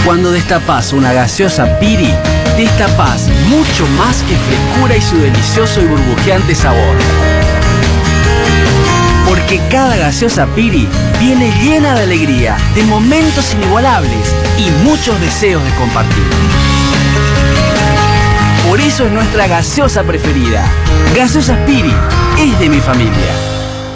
Cuando destapás una gaseosa Piri, destapás mucho más que frescura y su delicioso y burbujeante sabor. Porque cada gaseosa Piri viene llena de alegría, de momentos inigualables y muchos deseos de compartir. Por eso es nuestra gaseosa preferida. Gaseosas Piri es de mi familia.